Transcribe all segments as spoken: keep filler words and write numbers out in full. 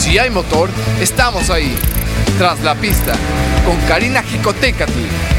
Si hay motor, estamos ahí. Tras la pista, con Karina Jicotecatl.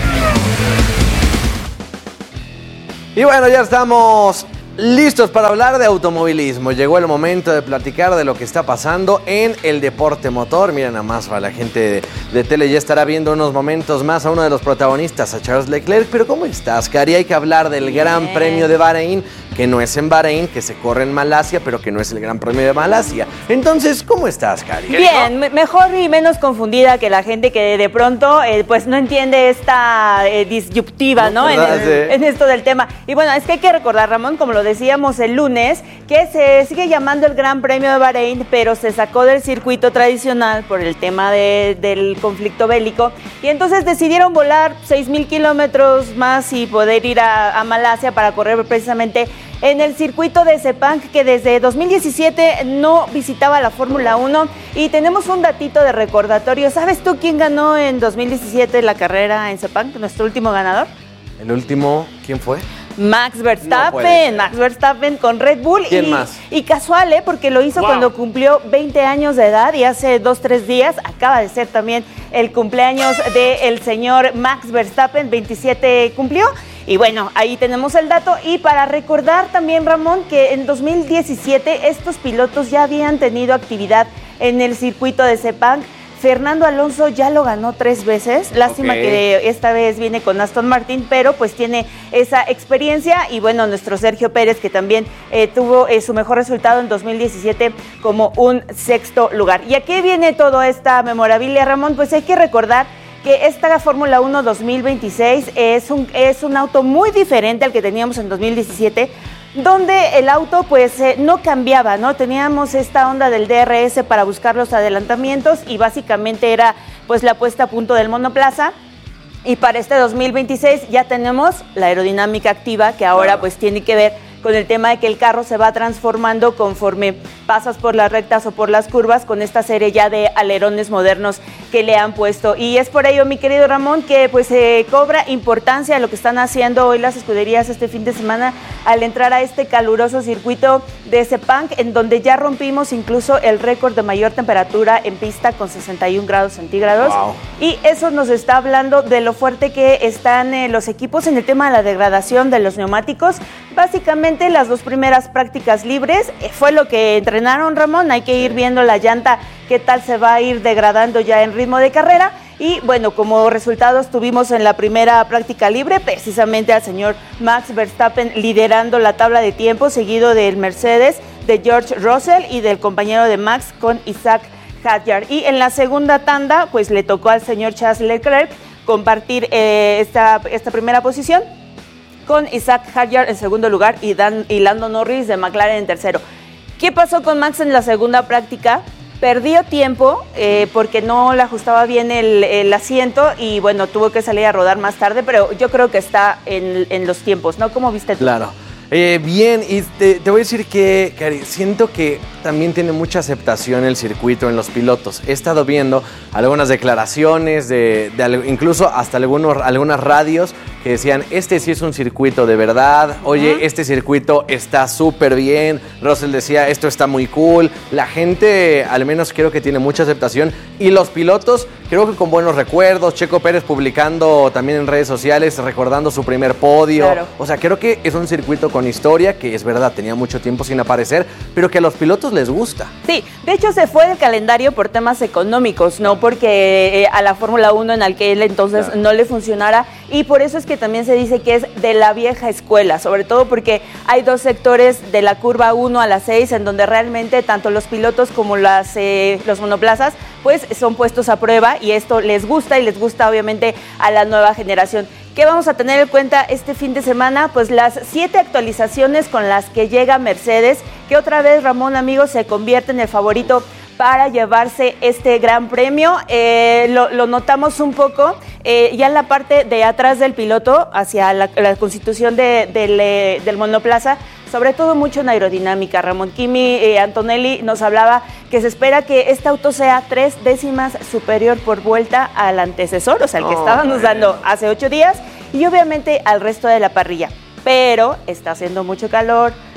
Y bueno, ya estamos listos para hablar de automovilismo. Llegó el momento de platicar de lo que está pasando en el deporte motor. Miren nada más, la gente de, de tele ya estará viendo unos momentos más a uno de los protagonistas, a Charles Leclerc. Pero ¿cómo estás, Cari? Hay que hablar del Gran Premio de Bahrein, que no es en Bahrein, que se corre en Malasia, pero que no es el Gran Premio de Malasia. Entonces, ¿cómo estás, Cari? Bien, me- mejor y menos confundida que la gente que de pronto eh, pues no entiende esta eh, disyuntiva, ¿no? En, el- Sí. en esto del tema. Y bueno, es que hay que recordar, Ramón, como lo decíamos el lunes, que se sigue llamando el Gran Premio de Bahrein, pero se sacó del circuito tradicional por el tema de- del conflicto bélico. Y entonces decidieron volar seis mil kilómetros más y poder ir a, a Malasia para correr precisamente en el circuito de Sepang, que desde dos mil diecisiete no visitaba la Fórmula uno. Y tenemos un datito de recordatorio. ¿Sabes tú quién ganó en dos mil diecisiete la carrera en Sepang, nuestro último ganador? El último, ¿quién fue? Max No puede Verstappen, ser. Max Verstappen con Red Bull. ¿Quién y, más? Y casual, ¿eh? Porque lo hizo Wow. cuando cumplió veinte años de edad y hace dos, tres días acaba de ser también el cumpleaños del señor Max Verstappen, veintisiete cumplió. Y bueno, ahí tenemos el dato. Y para recordar también, Ramón, que en dos mil diecisiete estos pilotos ya habían tenido actividad en el circuito de Sepang. Fernando Alonso ya lo ganó tres veces. Lástima Ok. que esta vez viene con Aston Martin, pero pues tiene esa experiencia. Y bueno, nuestro Sergio Pérez, que también eh, tuvo eh, su mejor resultado en dos mil diecisiete como un sexto lugar. ¿Y a qué viene toda esta memorabilia, Ramón? Pues hay que recordar que esta Fórmula uno dos mil veintiséis es un, es un auto muy diferente al que teníamos en dos mil diecisiete, donde el auto pues eh, no cambiaba, ¿no? Teníamos esta onda del D R S para buscar los adelantamientos y básicamente era pues la puesta a punto del monoplaza. Y para este dos mil veintiséis ya tenemos la aerodinámica activa, que ahora Claro. pues tiene que ver con el tema de que el carro se va transformando conforme pasas por las rectas o por las curvas con esta serie ya de alerones modernos que le han puesto. Y es por ello, mi querido Ramón, que pues se eh, cobra importancia lo que están haciendo hoy las escuderías este fin de semana al entrar a este caluroso circuito de Sepang, en donde ya rompimos incluso el récord de mayor temperatura en pista con sesenta y un grados centígrados. Wow. Y eso nos está hablando de lo fuerte que están eh, los equipos en el tema de la degradación de los neumáticos. Básicamente las dos primeras prácticas libres eh, fue lo que entrenaron, Ramón. Hay que ir viendo la llanta, qué tal se va a ir degradando ya en ritmo de carrera. Y bueno, como resultados tuvimos en la primera práctica libre precisamente al señor Max Verstappen liderando la tabla de tiempo, seguido del Mercedes, de George Russell y del compañero de Max con Isaac Hadjar. Y en la segunda tanda, pues le tocó al señor Charles Leclerc compartir eh, esta, esta primera posición con Isaac Hadjar en segundo lugar y, Dan, y Lando Norris de McLaren en tercero. ¿Qué pasó con Max en la segunda práctica? Perdió tiempo eh, porque no le ajustaba bien el, el asiento y bueno, tuvo que salir a rodar más tarde, pero yo creo que está en, en los tiempos, ¿no? ¿Cómo viste tú? Claro. Eh, bien, y te, te voy a decir que, Cari, siento que también tiene mucha aceptación el circuito en los pilotos. He estado viendo algunas declaraciones, de, de incluso hasta algunos, algunas radios que decían, este sí es un circuito de verdad, oye, uh-huh. este circuito está súper bien. Russell decía, esto está muy cool. La gente, al menos creo que tiene mucha aceptación. Y los pilotos, creo que con buenos recuerdos. Checo Pérez publicando también en redes sociales, recordando su primer podio. Claro. O sea, creo que es un circuito con historia, que es verdad, tenía mucho tiempo sin aparecer, pero que a los pilotos les gusta. Sí, de hecho se fue del calendario por temas económicos, no porque eh, a la Fórmula uno en aquel entonces claro. no le funcionara, y por eso es que también se dice que es de la vieja escuela, sobre todo porque hay dos sectores de la curva uno a la seis en donde realmente tanto los pilotos como las, eh, los monoplazas pues son puestos a prueba y esto les gusta y les gusta obviamente a la nueva generación. ¿Qué vamos a tener en cuenta este fin de semana? Pues las siete actualizaciones con las que llega Mercedes, que otra vez, Ramón, amigos, se convierte en el favorito para llevarse este gran premio. Eh, lo, lo notamos un poco eh, ya en la parte de atrás del piloto, hacia la, la constitución de, de, del monoplaza, sobre todo mucho en aerodinámica. Ramón Kimi eh, Antonelli nos hablaba que se espera que este auto sea tres décimas superior por vuelta al antecesor, o sea, el que oh, estábamos bueno. dando hace ocho días, y obviamente al resto de la parrilla. Pero está haciendo mucho calor,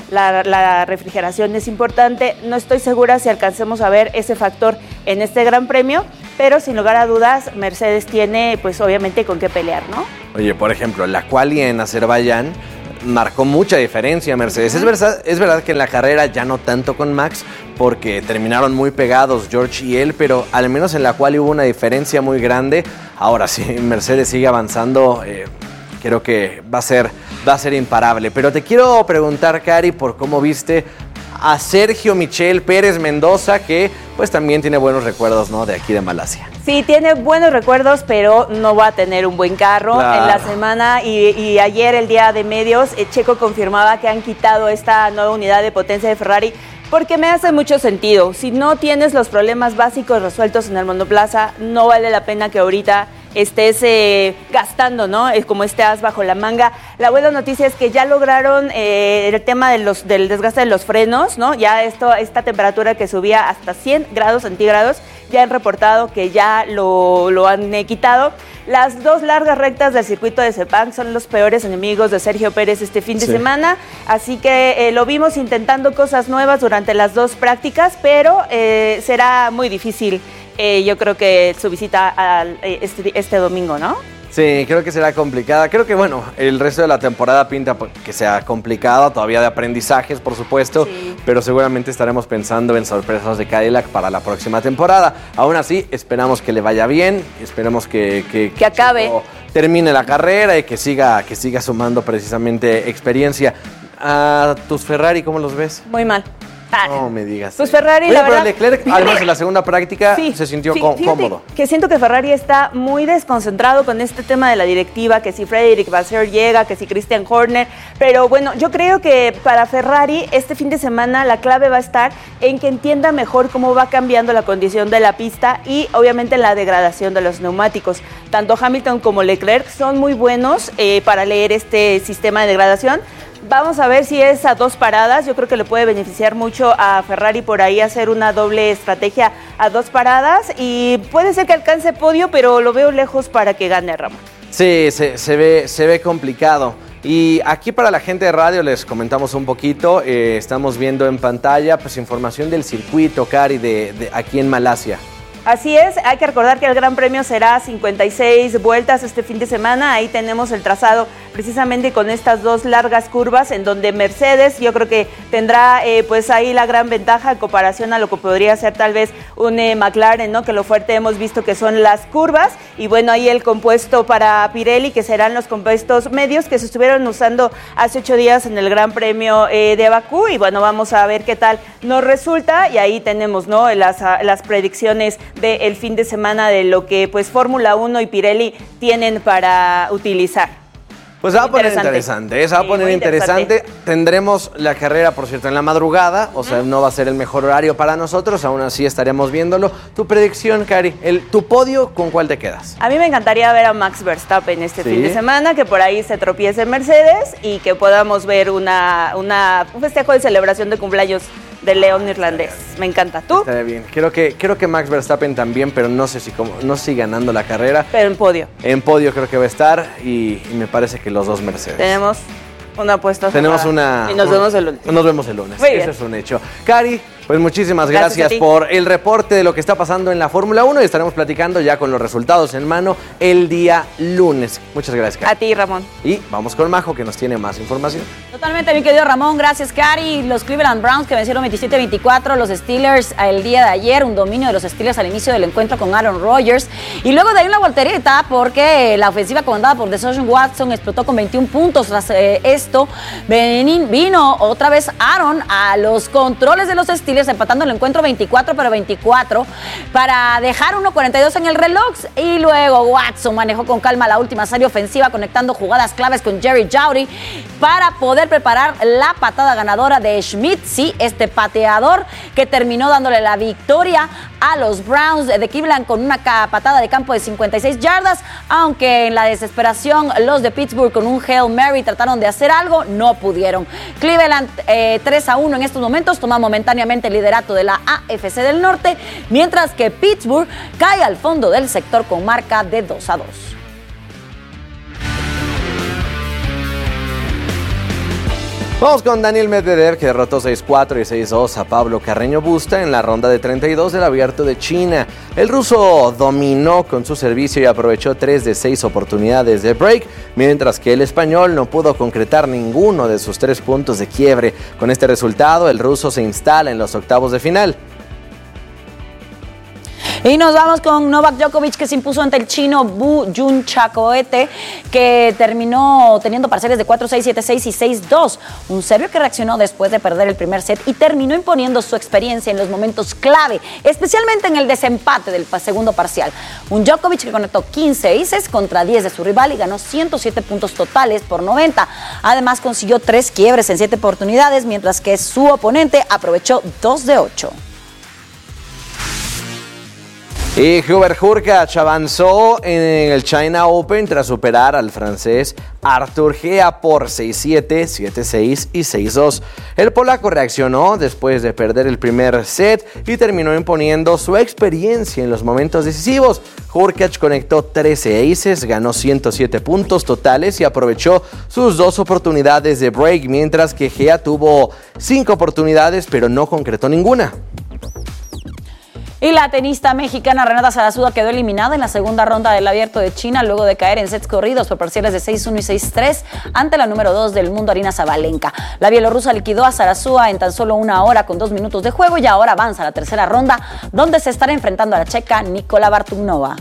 la, la refrigeración es importante. No estoy segura si alcancemos a ver ese factor en este Gran Premio, pero sin lugar a dudas Mercedes tiene pues obviamente con qué pelear, ¿no? Oye, por ejemplo, la quali en Azerbaiyán marcó mucha diferencia Mercedes. Uh-huh. Es verdad, es verdad que en la carrera ya no tanto con Max, porque terminaron muy pegados George y él, pero al menos en la quali hubo una diferencia muy grande. Ahora sí, Mercedes sigue avanzando, eh, creo que va a ser, va a ser imparable. Pero te quiero preguntar, Cari, por cómo viste a Sergio Michel Pérez Mendoza, que pues también tiene buenos recuerdos, ¿no?, de aquí de Malasia. Sí, tiene buenos recuerdos, pero no va a tener un buen carro. Claro. En la semana y, y ayer, el día de medios, eh, Checo confirmaba que han quitado esta nueva unidad de potencia de Ferrari, porque me hace mucho sentido. Si no tienes los problemas básicos resueltos en el monoplaza, no vale la pena que ahorita estés eh, gastando, ¿no? Es como este as bajo la manga. La buena noticia es que ya lograron eh, el tema de los, del desgaste de los frenos, ¿no? Ya esto, esta temperatura que subía hasta cien grados centígrados, ya han reportado que ya lo, lo han eh, quitado. Las dos largas rectas del circuito de Sepang son los peores enemigos de Sergio Pérez este fin de sí. semana, así que eh, lo vimos intentando cosas nuevas durante las dos prácticas, pero eh, será muy difícil. Eh, yo creo que su visita al, este, este domingo, ¿no? Sí, creo que será complicada. Creo que, bueno, el resto de la temporada pinta que sea complicada, todavía de aprendizajes, por supuesto, sí. pero seguramente estaremos pensando en sorpresas de Cadillac para la próxima temporada. Aún así, esperamos que le vaya bien, esperemos que... Que, que acabe. Termine la carrera y que siga, que siga sumando precisamente experiencia. ¿A tus Ferrari cómo los ves? Muy mal. No me digas. Pues Ferrari, Oye, la pero verdad... Leclerc, además en la segunda práctica, sí, se sintió sí, cómodo. Que siento que Ferrari está muy desconcentrado con este tema de la directiva, que si Frederic Vasseur llega, que si Christian Horner, pero bueno, yo creo que para Ferrari este fin de semana la clave va a estar en que entienda mejor cómo va cambiando la condición de la pista y obviamente la degradación de los neumáticos. Tanto Hamilton como Leclerc son muy buenos eh, para leer este sistema de degradación. Vamos a ver si es a dos paradas. Yo creo que le puede beneficiar mucho a Ferrari por ahí hacer una doble estrategia a dos paradas y puede ser que alcance podio, pero lo veo lejos para que gane, Ramón. Sí, se, se, ve, se ve complicado. Y aquí para la gente de radio les comentamos un poquito. Eh, estamos viendo en pantalla pues información del circuito, Cari, de, de aquí en Malasia. Así es, hay que recordar que el Gran Premio será cincuenta y seis vueltas este fin de semana. Ahí tenemos el trazado precisamente con estas dos largas curvas en donde Mercedes yo creo que tendrá eh, pues ahí la gran ventaja en comparación a lo que podría ser tal vez un eh, McLaren, ¿no? Que lo fuerte hemos visto que son las curvas y bueno, ahí el compuesto para Pirelli, que serán los compuestos medios que se estuvieron usando hace ocho días en el Gran Premio eh, de Bakú y bueno, vamos a ver qué tal nos resulta y ahí tenemos, ¿no? las, las predicciones del fin de semana de lo que pues Fórmula uno y Pirelli tienen para utilizar. Pues se va a poner interesante, se va a poner interesante. Tendremos la carrera, por cierto, en la madrugada, o sea, no va a ser el mejor horario para nosotros, aún así estaremos viéndolo. Tu predicción, Cari, el, tu podio, ¿con cuál te quedas? A mí me encantaría ver a Max Verstappen este ¿Sí? fin de semana, que por ahí se tropiece en Mercedes y que podamos ver una, una, un festejo de celebración de cumpleaños del león irlandés. Me encanta. ¿Tú? Estaría bien. Creo que, creo que Max Verstappen también, pero no sé si como, no sigue ganando la carrera. Pero en podio. En podio creo que va a estar y, y me parece que los dos Mercedes. Tenemos una apuesta. Tenemos cerrada. una... Y nos un, vemos el lunes. Nos vemos el lunes. Muy Eso bien. es un hecho. Cari, pues muchísimas gracias, gracias por el reporte de lo que está pasando en la Fórmula uno y estaremos platicando ya con los resultados en mano el día lunes. Muchas gracias, Cari. A ti, Ramón. Y vamos con Majo, que nos tiene más información. Totalmente, mi querido Ramón. Gracias, Cari. Los Cleveland Browns que vencieron veintisiete veinticuatro los Steelers el día de ayer. Un dominio de los Steelers al inicio del encuentro con Aaron Rodgers. Y luego de ahí una voltereta porque la ofensiva comandada por DeShaun Watson explotó con veintiún puntos. Tras eh, esto, vino otra vez Aaron a los controles de los Steelers, empatando el encuentro veinticuatro para veinticuatro para dejar uno cuarenta y dos en el reloj. Y luego Watson manejó con calma la última serie ofensiva, conectando jugadas claves con Jerry Jeudy para poder preparar la patada ganadora de Schmidt, sí, este pateador que terminó dándole la victoria a los Browns de Cleveland con una patada de campo de cincuenta y seis yardas, aunque en la desesperación los de Pittsburgh con un Hail Mary trataron de hacer algo, no pudieron. Cleveland eh, tres a uno en estos momentos toma momentáneamente el liderato de la A F C del Norte, mientras que Pittsburgh cae al fondo del sector con marca de dos a dos. Vamos con Daniel Medvedev, que derrotó seis cuatro y seis dos a Pablo Carreño Busta en la ronda de treinta y dos del Abierto de China. El ruso dominó con su servicio y aprovechó tres de seis oportunidades de break, mientras que el español no pudo concretar ninguno de sus tres puntos de quiebre. Con este resultado, el ruso se instala en los octavos de final. Y nos vamos con Novak Djokovic, que se impuso ante el chino Bu Junchacoete, que terminó teniendo parciales de cuatro seis, siete seis y seis dos. Un serbio que reaccionó después de perder el primer set y terminó imponiendo su experiencia en los momentos clave, especialmente en el desempate del segundo parcial. Un Djokovic que conectó quince aces contra diez de su rival y ganó ciento siete puntos totales por noventa. Además consiguió tres quiebres en siete oportunidades, mientras que su oponente aprovechó dos de ocho. Y Hubert Hurkacz avanzó en el China Open tras superar al francés Arthur Gea por seis siete, siete seis y seis dos. El polaco reaccionó después de perder el primer set y terminó imponiendo su experiencia en los momentos decisivos. Hurkacz conectó trece aces, ganó ciento siete puntos totales y aprovechó sus dos oportunidades de break, mientras que Gea tuvo cinco oportunidades pero no concretó ninguna. Y la tenista mexicana Renata Sarazuda quedó eliminada en la segunda ronda del Abierto de China luego de caer en sets corridos por parciales de seis uno y seis tres ante la número dos del mundo, Aryna Sabalenka. La bielorrusa liquidó a Sarazuda en tan solo una hora con dos minutos de juego y ahora avanza a la tercera ronda, donde se estará enfrentando a la checa Nikola Bartugnova.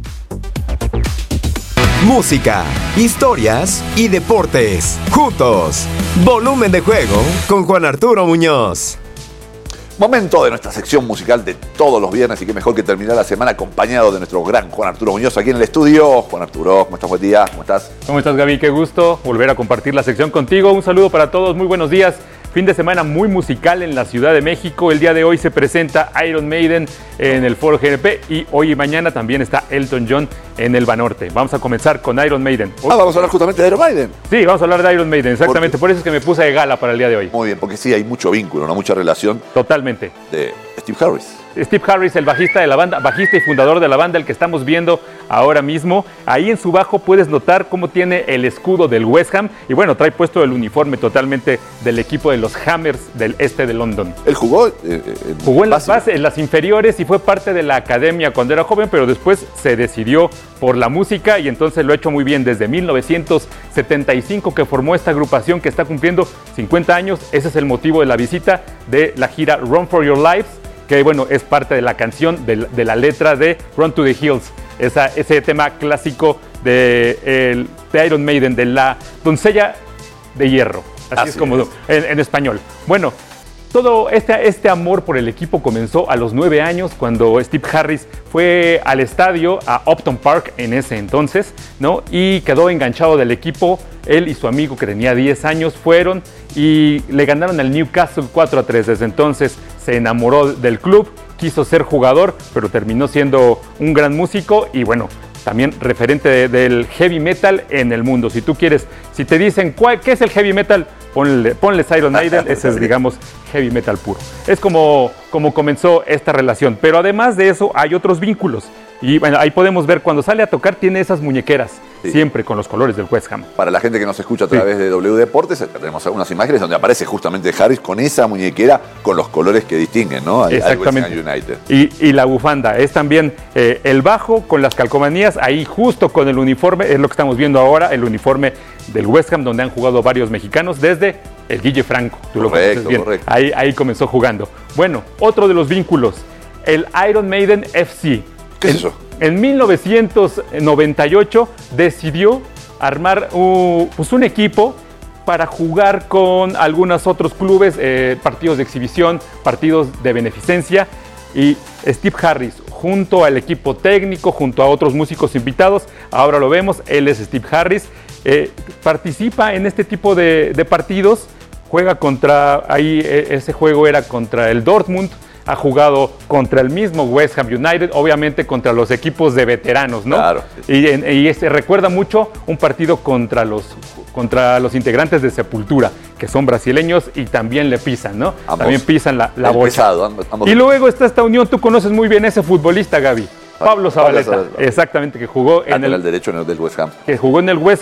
Música, historias y deportes. Juntos. Volumen de juego con Juan Arturo Muñoz. Momento de nuestra sección musical de todos los viernes, y qué mejor que terminar la semana acompañado de nuestro gran Juan Arturo Muñoz aquí en el estudio. Juan Arturo, ¿cómo estás? Buen día, ¿cómo estás? ¿Cómo estás, Gaby? Qué gusto volver a compartir la sección contigo. Un saludo para todos, muy buenos días. Fin de semana muy musical en la Ciudad de México. El día de hoy se presenta Iron Maiden en el Foro G N P y hoy y mañana también está Elton John en el Banorte. Vamos a comenzar con Iron Maiden. Ah, vamos a hablar justamente de Iron Maiden. Sí, vamos a hablar de Iron Maiden, exactamente. Por eso es que me puse de gala para el día de hoy. Muy bien, porque sí hay mucho vínculo, ¿no? Mucha relación. Totalmente. De Steve Harris. Steve Harris, el bajista de la banda, bajista y fundador de la banda, el que estamos viendo ahora mismo. Ahí en su bajo puedes notar cómo tiene el escudo del West Ham y bueno, trae puesto el uniforme totalmente del equipo de los Hammers del este de London. Él jugó eh, en Jugó en las bases, en las inferiores y fue parte de la academia cuando era joven, pero después se decidió por la música y entonces lo ha hecho muy bien desde mil novecientos setenta y cinco que formó esta agrupación que está cumpliendo cincuenta años. Ese es el motivo de la visita de la gira Run for Your Lives, que bueno, es parte de la canción, de, de la letra de Run to the Hills, esa, ese tema clásico de, el, de Iron Maiden, de la doncella de hierro, así, así es como es. En, en español. Bueno, todo este, este amor por el equipo comenzó a los nueve años cuando Steve Harris fue al estadio, a Upton Park en ese entonces, ¿no? Y quedó enganchado del equipo. Él y su amigo, que tenía diez años, fueron y le ganaron al Newcastle cuatro a tres. Desde entonces se enamoró del club, quiso ser jugador, pero terminó siendo un gran músico y bueno, también referente de, del heavy metal en el mundo. Si tú quieres, si te dicen ¿cuál, qué es el heavy metal? Ponle, ponles Iron Maiden, ese es, digamos, heavy metal puro. Es como, como comenzó esta relación. Pero además de eso, hay otros vínculos. Y bueno, ahí podemos ver, cuando sale a tocar, tiene esas muñequeras, sí, siempre con los colores del West Ham. Para la gente que nos escucha a través sí. de W Deportes, acá tenemos algunas imágenes donde aparece justamente Harris con esa muñequera, con los colores que distinguen, ¿no? Al, exactamente. Al West Ham United. Y, y la bufanda, es también eh, el bajo con las calcomanías, ahí justo con el uniforme, es lo que estamos viendo ahora, el uniforme del West Ham, donde han jugado varios mexicanos, desde el Guille Franco, tú lo conoces bien. Correcto. Ahí, ahí comenzó jugando. Bueno, otro de los vínculos, el Iron Maiden F C. ¿Qué es eso? En mil novecientos noventa y ocho decidió armar uh, pues un equipo para jugar con algunos otros clubes, eh, partidos de exhibición, partidos de beneficencia, y Steve Harris, junto al equipo técnico, junto a otros músicos invitados, ahora lo vemos, él es Steve Harris, eh, participa en este tipo de, de partidos, juega contra, ahí ese juego era contra el Dortmund, ha jugado contra el mismo West Ham United, obviamente contra los equipos de veteranos, ¿no? Claro. Y, y este, recuerda mucho un partido contra los, contra los integrantes de Sepultura, que son brasileños y también le pisan, ¿no? Ambos. También pisan la, la bocha. Pesado, ambos, ambos. Y luego está esta unión, tú conoces muy bien a ese futbolista, Gaby. Pablo Zabaleta, exactamente, que jugó en el, el derecho en el del West Ham. Que jugó en el West Ham.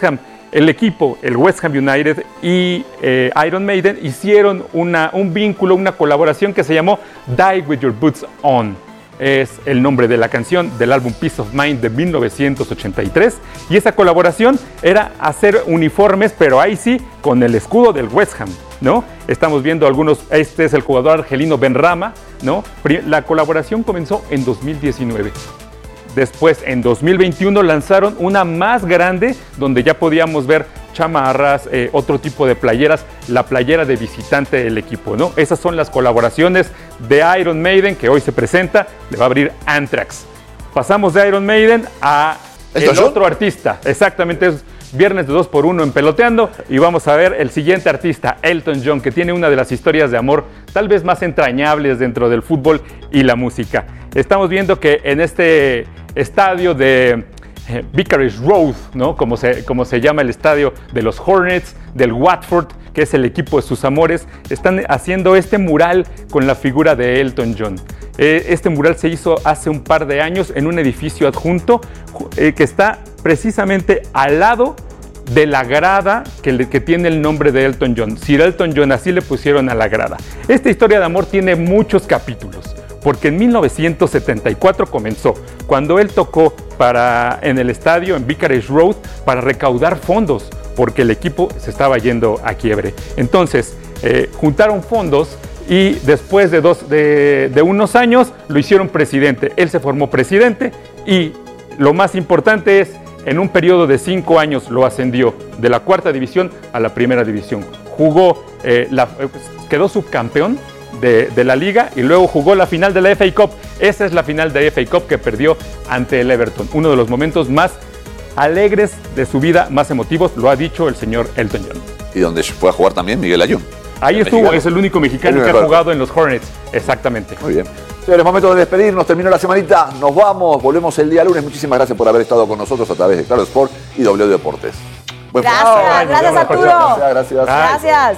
el equipo, el West Ham United y eh, Iron Maiden hicieron una, un vínculo, una colaboración que se llamó Die With Your Boots On. Es el nombre de la canción del álbum Peace of Mind de mil novecientos ochenta y tres. Y esa colaboración era hacer uniformes, pero ahí sí, con el escudo del West Ham, ¿no? Estamos viendo algunos, este es el jugador argelino Benrahma, ¿no? La colaboración comenzó en dos mil diecinueve. Después, en dos mil veintiuno, lanzaron una más grande, donde ya podíamos ver chamarras, eh, otro tipo de playeras, la playera de visitante del equipo, ¿no? Esas son las colaboraciones de Iron Maiden que hoy se presenta, le va a abrir Anthrax. Pasamos de Iron Maiden a el otro artista, exactamente, es viernes de dos por uno en Peloteando, y vamos a ver el siguiente artista, Elton John, que tiene una de las historias de amor tal vez más entrañables dentro del fútbol y la música. Estamos viendo que en este estadio de eh, Vicarage Road, ¿no? Como se, como se llama el estadio de los Hornets, del Watford, que es el equipo de sus amores, están haciendo este mural con la figura de Elton John. Eh, este mural se hizo hace un par de años en un edificio adjunto eh, que está precisamente al lado de la grada que, le, que tiene el nombre de Elton John. Sir Elton John, así le pusieron a la grada. Esta historia de amor tiene muchos capítulos, porque en mil novecientos setenta y cuatro comenzó, cuando él tocó para, en el estadio en Vicarage Road para recaudar fondos, porque el equipo se estaba yendo a quiebre. Entonces, eh, juntaron fondos y después de, dos, de, de unos años lo hicieron presidente. Él se formó presidente y lo más importante es, en un periodo de cinco años lo ascendió de la cuarta división a la primera división. Jugó, eh, la, quedó subcampeón de, de la liga y luego jugó la final de la F A Cup. Esa es la final de F A Cup que perdió ante el Everton. Uno de los momentos más alegres de su vida, más emotivos, lo ha dicho el señor Elton John. Y donde fue a jugar también Miguel Ayun. Ahí estuvo, mexicano. Es el único mexicano el que ha jugado en los Hornets, exactamente. Muy bien. Señores, momento de despedirnos, terminó la semanita, nos vamos, volvemos el día lunes. Muchísimas gracias por haber estado con nosotros a través de Claro Sport y W Deportes. Buen gracias, oh, gracias Arturo. Gracias, gracias. Gracias.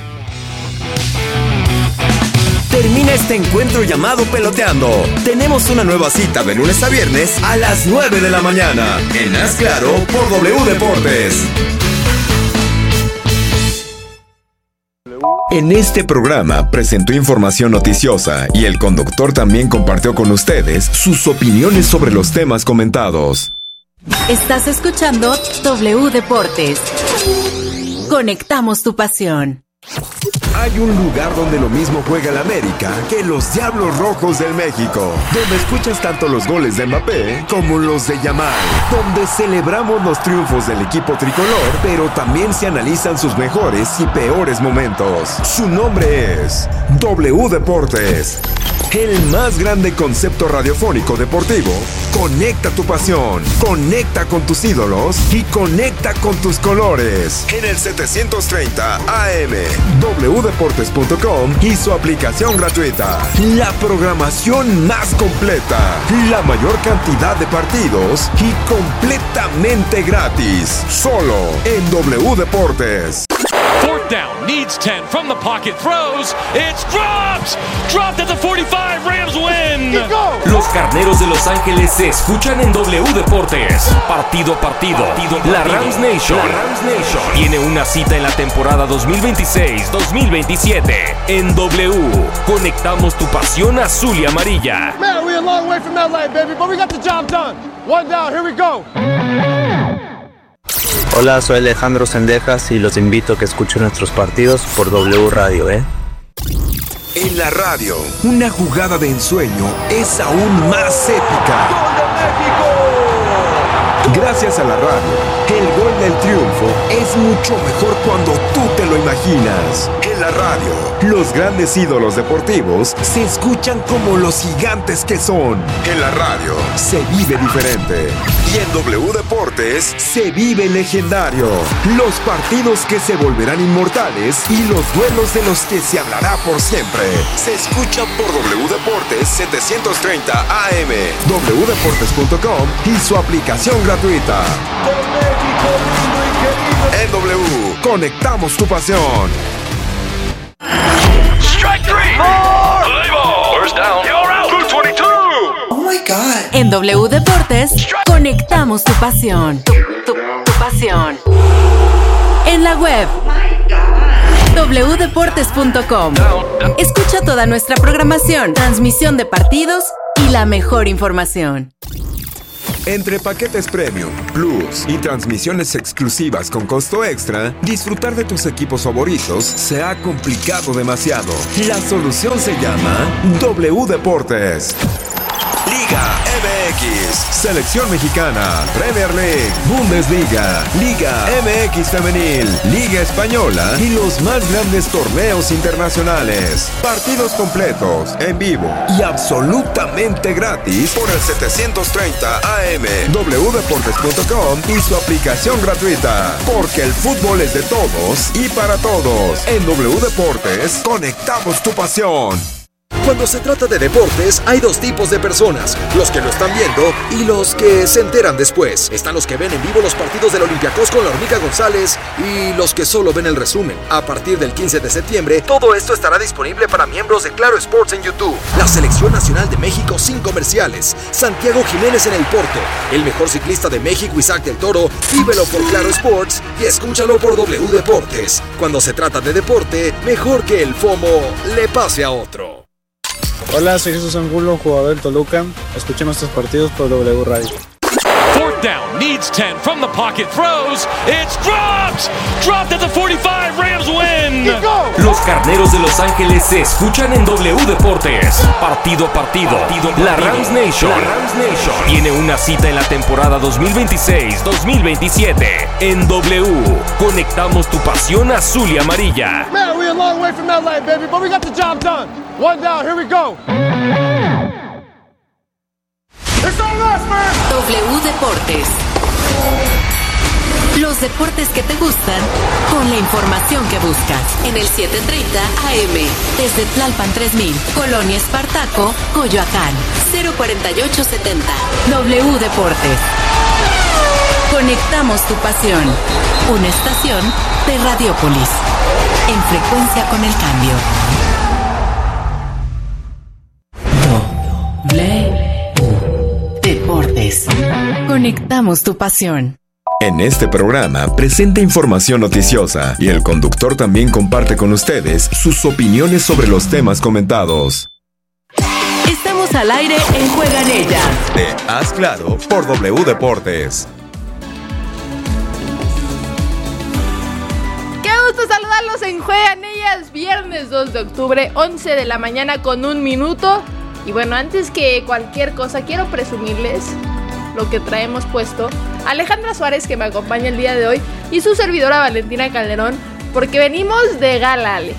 Termina este encuentro llamado Peloteando. Tenemos una nueva cita de lunes a viernes a las nueve de la mañana en Haz Claro por W Deportes. En este programa presentó información noticiosa y el conductor también compartió con ustedes sus opiniones sobre los temas comentados. Estás escuchando W Deportes. Conectamos tu pasión. Hay un lugar donde lo mismo juega el América que los Diablos Rojos del México, donde escuchas tanto los goles de Mbappé como los de Yamal, donde celebramos los triunfos del equipo tricolor, pero también se analizan sus mejores y peores momentos. Su nombre es W Deportes. El más grande concepto radiofónico deportivo. Conecta tu pasión, conecta con tus ídolos y conecta con tus colores. En el setecientos treinta A M, w deportes punto com y su aplicación gratuita. La programación más completa, la mayor cantidad de partidos y completamente gratis. Solo en W Deportes. Fourth down, needs ten, from the pocket, throws, it's dropped! Dropped at the forty-five, Rams win! Los Carneros de Los Ángeles se escuchan en W Deportes. Partido a partido, partido, partido. La Rams Nation, la Rams Nation tiene una cita en la temporada dos mil veintiséis dos mil veintisiete. En W, conectamos tu pasión azul y amarilla. Man, we're a long way from L A, baby, but we got the job done. One down, here we go. Hola, soy Alejandro Sendejas y los invito a que escuchen nuestros partidos por W Radio, ¿eh? En la radio, una jugada de ensueño es aún más épica. ¡Gol de México! Gracias a la radio, el gol del triunfo es mucho mejor cuando tú te lo imaginas. En la radio, los grandes ídolos deportivos se escuchan como los gigantes que son. En la radio, se vive diferente. Y en W Deportes, se vive legendario. Los partidos que se volverán inmortales y los duelos de los que se hablará por siempre. Se escucha por W Deportes setecientos treinta A M, w deportes punto com y su aplicación gratuita. En W, conectamos tu pasión. Strike three! Play ball! First down! You're out! two twenty-two! Oh my God. En W Deportes, conectamos tu pasión. Tu, tu, tu pasión. En la web doble u deportes punto com. Escucha toda nuestra programación, transmisión de partidos y la mejor información. Entre paquetes Premium, Plus y transmisiones exclusivas con costo extra, disfrutar de tus equipos favoritos se ha complicado demasiado. La solución se llama W Deportes. Liga M X, Selección Mexicana, Premier League, Bundesliga, Liga M X Femenil, Liga Española y los más grandes torneos internacionales. Partidos completos, en vivo y absolutamente gratis por el setecientos treinta A M, w deportes punto com y su aplicación gratuita. Porque el fútbol es de todos y para todos. En W Deportes, conectamos tu pasión. Cuando se trata de deportes, hay dos tipos de personas, los que lo están viendo y los que se enteran después. Están los que ven en vivo los partidos del Olympiacos con la Hormiga González y los que solo ven el resumen. A partir del quince de septiembre, todo esto estará disponible para miembros de Claro Sports en YouTube. La Selección Nacional de México sin comerciales. Santiago Jiménez en el Porto. El mejor ciclista de México, Isaac del Toro. Vívelo por Claro Sports y escúchalo por W Deportes. Cuando se trata de deporte, mejor que el FOMO le pase a otro. Hola, soy Jesús Angulo, jugador del Toluca. Escuchen nuestros partidos por W Radio. Fourth down, needs ten from the pocket, throws, it's dropped! Dropped at the forty-five, Rams win! Los Carneros de Los Ángeles se escuchan en W Deportes. Partido a partido, la Rams Nation, la Rams Nation tiene una cita en la temporada dos mil veintiséis dos mil veintisiete. En W, conectamos tu pasión azul y amarilla. Man, we're a long way from L A, baby, but we got the job done. One down, here we go. W Deportes. Los deportes que te gustan con la información que buscas. En el setecientos treinta A M. Desde Tlalpan tres mil. Colonia Espartaco, Coyoacán. cero cuarenta y ocho setenta. W Deportes. Conectamos tu pasión. Una estación de Radiópolis. En frecuencia con el cambio. W Deportes. Conectamos tu pasión. En este programa presenta información noticiosa y el conductor también comparte con ustedes sus opiniones sobre los temas comentados. Estamos al aire en Juega en Ella. De Haz Claro por W Deportes. Qué gusto saludarlos en Juega en Ellas, viernes dos de octubre, once de la mañana con un minuto. Y bueno, antes que cualquier cosa, quiero presumirles lo que traemos puesto Alejandra Suárez, que me acompaña el día de hoy, y su servidora Valentina Calderón, porque venimos de gala, Ale.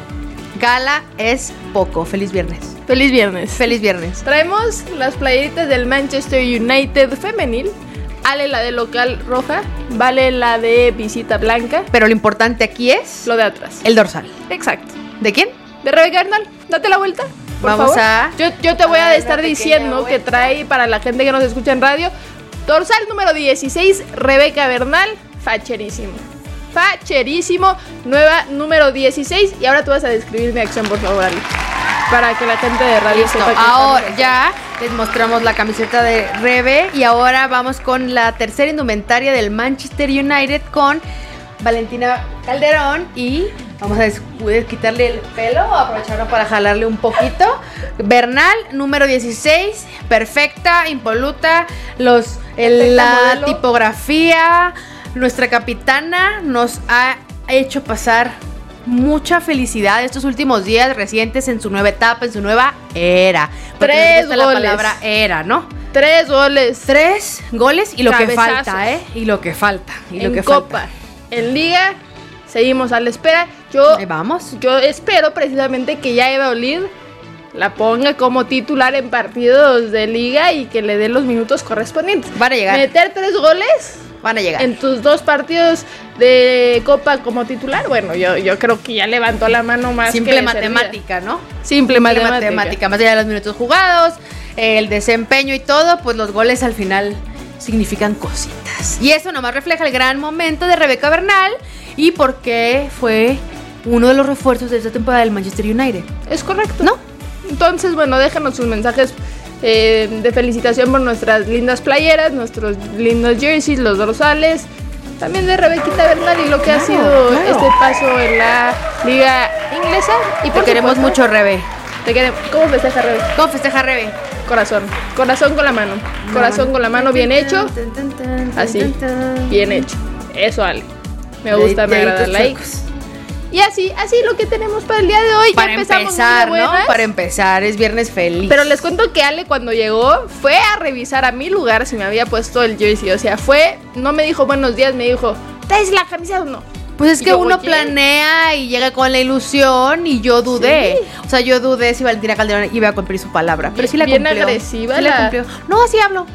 Gala es poco. Feliz viernes. Feliz viernes. Feliz viernes. Traemos las playeritas del Manchester United femenil. Ale la de local roja, Vale la de visita blanca. Pero lo importante aquí es lo de atrás. El dorsal. Exacto. ¿De quién? De Rebeca Bernal. Date la vuelta. Por Vamos favor. a... Yo, yo te voy a, a estar diciendo vuelta. Que trae para la gente que nos escucha en radio. Dorsal número dieciséis, Rebeca Bernal. Facherísimo. Facherísimo. Nueva número dieciséis. Y ahora tú vas a describir mi acción, por favor, Ale. Para que la gente de radio Listo. sepa que ahora ya les mostramos la camiseta de Rebe. Y ahora vamos con la tercera indumentaria del Manchester United con Valentina Calderón. Y vamos a quitarle el pelo, aprovecharlo para jalarle un poquito. Bernal, número dieciséis, perfecta, impoluta, los, el, la modelo. Tipografía. Nuestra capitana nos ha hecho pasar mucha felicidad estos últimos días recientes en su nueva etapa, en su nueva era. Tres goles. La palabra era, ¿no? Tres goles. Tres goles y lo Cabezazos. que falta, ¿eh? Y lo que falta. Y en lo que Copa, falta. En Liga, seguimos a la espera. Yo, Ahí vamos. Yo espero precisamente que ya Eva Olid la ponga como titular en partidos de Liga y que le dé los minutos correspondientes. Van a llegar. Meter tres goles. Van a llegar. En tus dos partidos de Copa como titular, bueno, yo, yo creo que ya levantó la mano más Simple que matemática, servida. ¿no? Simple, Simple matemática. matemática. Más allá de los minutos jugados, el desempeño y todo, pues los goles al final significan cositas. Y eso nomás refleja el gran momento de Rebeca Bernal y por qué fue uno de los refuerzos de esta temporada del Manchester United. Es correcto. ¿No? Entonces, bueno, déjanos sus mensajes eh, de felicitación por nuestras lindas playeras, nuestros lindos jerseys, los dorsales, también de Rebequita Bernal y lo que Claro, ha sido claro. este paso en la liga inglesa. Y Te queremos mucho, Rebe. Te queremos. ¿Cómo festeja Rebe? ¿Cómo festeja Rebe? Corazón. Corazón con la mano. Corazón con la mano bien hecho. Así. Bien hecho. Eso, Ale. Me gusta, me agrada. Like. Y así, así lo que tenemos para el día de hoy. Para ya empezamos empezar, muy de ¿no? buenas. Para empezar, es viernes feliz. Pero les cuento que Ale cuando llegó fue a revisar a mi lugar si me había puesto el jersey. O sea, fue, no me dijo buenos días, me dijo, ¿traes la camisa o no? Pues es Y que yo, uno oye. planea y llega con la ilusión y yo dudé. Sí. O sea, yo dudé si Valentina Calderón iba a cumplir su palabra. Pero sí la Bien cumplió. agresiva Sí la la- cumplió. No, así hablo.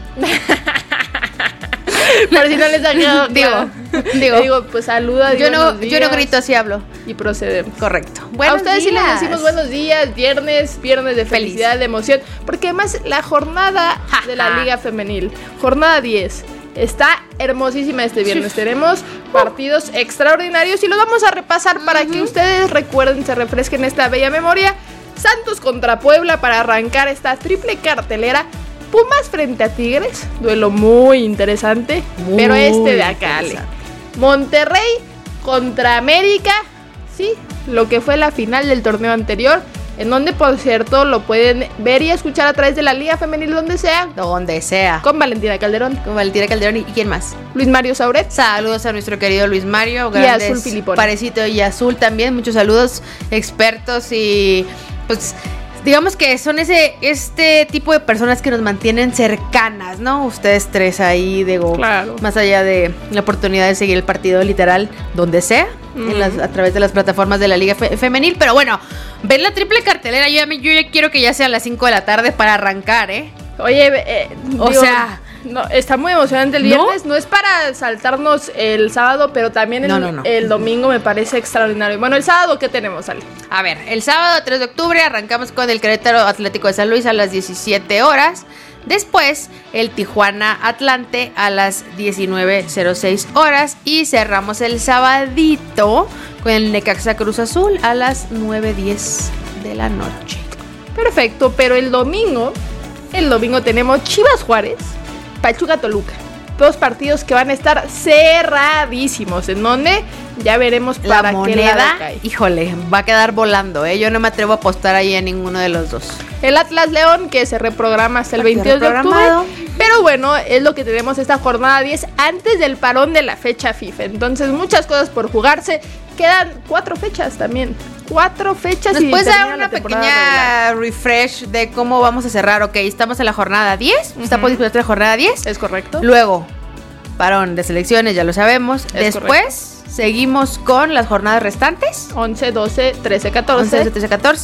Pero si no les ha quedado Digo, claro. digo. Digo, pues saluda. Yo no, buenos yo no días grito, así hablo. Y procedemos. Correcto. A Buenos ustedes sí les días. decimos buenos días, viernes, viernes de Feliz. felicidad, de emoción, porque además la jornada de la Liga Femenil, jornada diez, está hermosísima este viernes. Tenemos partidos extraordinarios y los vamos a repasar para que ustedes recuerden, se refresquen esta bella memoria. Santos contra Puebla para arrancar esta triple cartelera. Pumas frente a Tigres, duelo muy interesante, Muy pero este de acá, Ale. interesante. Monterrey contra América, sí, lo que fue la final del torneo anterior, en donde por cierto lo pueden ver y escuchar a través de la Liga Femenil donde sea, Donde sea. con Valentina Calderón, Con Valentina Calderón y quién más. Luis Mario Sauret. Saludos a nuestro querido Luis Mario. Y Grandes Azul Filipone. Parecito y Azul también. Muchos saludos, expertos y pues digamos que son ese este tipo de personas que nos mantienen cercanas, ¿no? Ustedes tres ahí, digo, Claro. más allá de la oportunidad de seguir el partido literal donde sea, en las- a través de las plataformas de la Liga Fe- Femenil. Pero bueno, ver la triple cartelera, yo ya, me- yo ya quiero que ya sean las cinco de la tarde para arrancar, ¿eh? Oye, eh, O digo, sea, no, está muy emocionante el ¿no? viernes. No es para saltarnos el sábado, pero también el, No, no, no. el domingo me parece extraordinario. Bueno, el sábado, ¿qué tenemos, Ale? A ver, el sábado tres de octubre arrancamos con el Querétaro Atlético de San Luis a las diecisiete horas. Después, el Tijuana Atlante a las diecinueve cero seis horas. Y cerramos el sabadito con el Necaxa Cruz Azul a las nueve diez de la noche. Perfecto, pero el domingo, el domingo tenemos Chivas Juárez, Pachuca Toluca. Dos partidos que van a estar cerradísimos, en donde ya veremos para La qué lado moneda, cae. híjole, va a quedar volando, ¿eh? Yo no me atrevo a apostar ahí a ninguno de los dos. El Atlas León, que se reprograma hasta el Partido veintidós de octubre. reprogramado. Pero bueno, es lo que tenemos esta jornada diez antes del parón de la fecha FIFA. Entonces, muchas cosas por jugarse. Quedan cuatro fechas también. Cuatro fechas. ¿Nos y puedes termina dar la una temporada pequeña refresh de cómo vamos a cerrar? Ok, estamos en la jornada diez. ¿Está por disputar la jornada diez? Es correcto. Luego, parón de selecciones, ya lo sabemos. Es Después, seguimos con las jornadas restantes. once, doce, trece, catorce. once, doce, trece, catorce.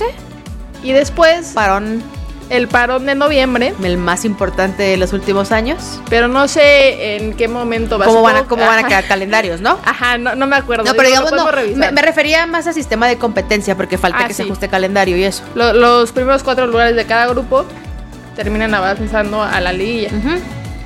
Y después, Parón, el parón de noviembre. el más importante de los últimos años. Pero no sé en qué momento va ¿Cómo a van a, supongo- cómo van a Ajá. quedar calendarios, no? Ajá, no, no me acuerdo. No, Digo, pero lo digamos, no, podemos revisar. me, me refería más a sistema de competencia, porque falta Ah, que sí. se ajuste calendario y eso. Lo- los primeros cuatro lugares de cada grupo terminan avanzando a la liguilla. Ujú,